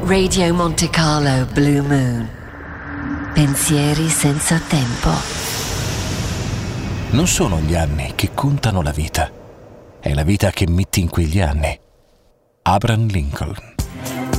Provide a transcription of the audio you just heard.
Radio Monte Carlo Blue Moon. Pensieri senza tempo. Non sono gli anni che contano la vita, è la vita che metti in quegli anni. Abraham Lincoln.